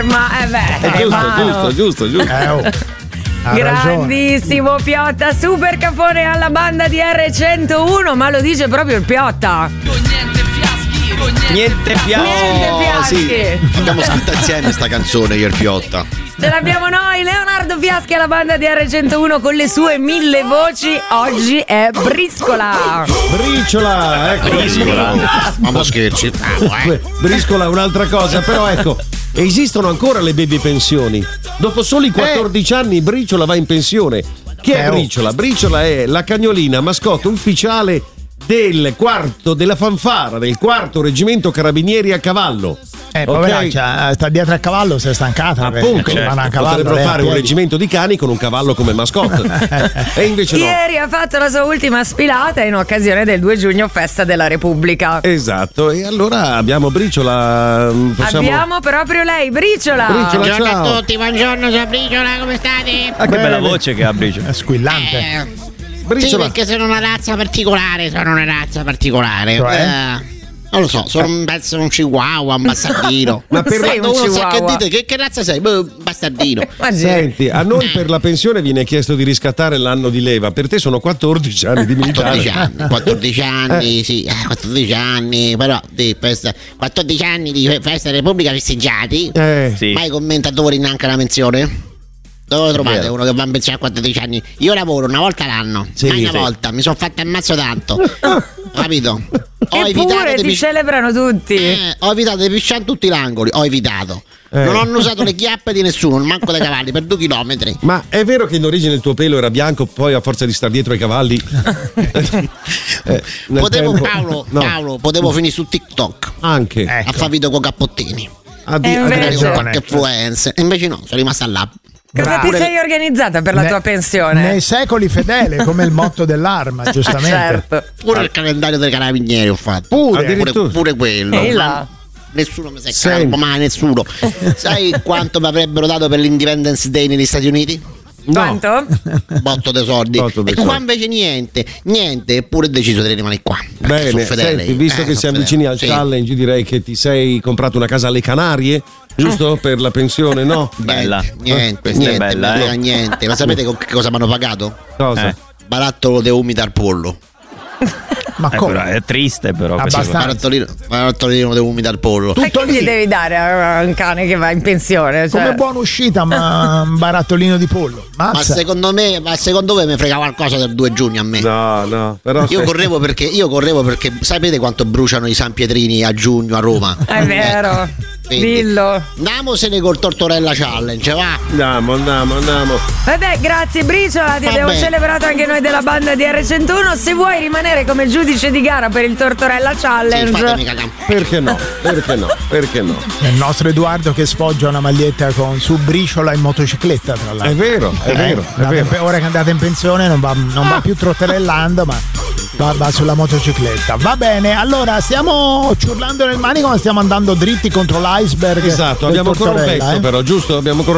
giusto. Grandissimo Piotta, super cafone alla banda di R101, ma lo dice proprio il Piotta. Niente fiaschi. Sì. Abbiamo scritto insieme sta canzone io e il Piotta. Ce l'abbiamo noi, Leonardo Fiaschi alla banda di R101 con le sue 1000 voci. Oggi è Briscola. Briciola, ecco. Briscola. Mamma scherzi. Briscola è un'altra cosa, però ecco, esistono ancora le baby pensioni. Dopo soli 14 anni Briciola va in pensione. Chi è Briciola? Briciola è la cagnolina mascotte ufficiale del quarto della fanfara del 4° reggimento carabinieri a cavallo. Poveraccia, sta dietro al cavallo, si è stancata. Appunto, potrebbero fare un reggimento di cani con un cavallo come mascotte. E invece no. Ieri ha fatto la sua ultima sfilata in occasione del 2 giugno, festa della Repubblica. Esatto, e allora abbiamo Briciola. Abbiamo proprio lei, Briciola. Buongiorno ciao. a tutti, buongiorno, sono Briciola, come state? Che bella voce che ha Briciola. È squillante. Briciola. Sì, perché sono una razza particolare. Non lo so, penso un chihuahua, un bastardino. Ma per quando uno sa che dite che razza sei? Bastardino. Senti, a noi per la pensione viene chiesto di riscattare l'anno di leva. Per te sono 14 anni di militare. 14 anni, sì, 14 anni, però 14 anti di festa Repubblica festeggiati. Sì. Mai commentatori neanche la menzione? Dove lo trovate uno che va in pensione a 14 anni? Io lavoro una volta l'anno, mai una volta, mi sono fatto ammazzo tanto. Capito? Eppure ti celebrano tutti. Ho evitato di pisciare in tutti gli angoli, ho evitato. Non ho usato le chiappe di nessuno, manco dei cavalli, per 2 chilometri. Ma è vero che in origine il tuo pelo era bianco, poi a forza di star dietro ai cavalli Paolo, potevo finire su TikTok anche a fare video con cappottini, invece influencer. Invece no, sono rimasta là. Cosa ti sei organizzata per la tua pensione? Nei secoli fedele, come il motto dell'arma, giustamente. Certo. Pure il calendario dei carabinieri ho fatto. Pure quello. Nessuno mi sa calmo, mai nessuno. Sai quanto mi avrebbero dato per l'Independence Day negli Stati Uniti? Quanto? Botto dei soldi. E qua invece niente, eppure ho deciso di rimanere qua. Bene, senti, visto che siamo vicini al challenge, direi che ti sei comprato una casa alle Canarie, giusto? Per la pensione, no? Bella. Niente, è bella, niente. Ma sapete con che cosa mi hanno pagato? Cosa? Barattolo di umida al pollo. Ma come? È triste però. Barattolino di umida al pollo. E che gli devi dare a un cane che va in pensione? Come buona uscita, ma un barattolino di pollo. Ma secondo voi mi frega qualcosa del 2 giugno a me? No, però io correvo perché sapete quanto bruciano i San Pietrini a giugno a Roma? È vero. Dillo. Andiamosene col Tortorella Challenge, va. Andiamo. Vabbè, grazie Briciola, ti abbiamo celebrato anche noi della banda di R101. Se vuoi rimanere come giudice di gara per il Tortorella Challenge, perché no? È il nostro Edoardo che sfoggia una maglietta con su Briciola in motocicletta, tra l'altro. È vero. Ora che andate in pensione non va più trotterellando, ma va sulla motocicletta. Va bene, allora stiamo ciurlando nel manico, ma stiamo andando dritti contro l'iceberg. Esatto, abbiamo ancora un pezzo però, giusto? Abbiamo ancora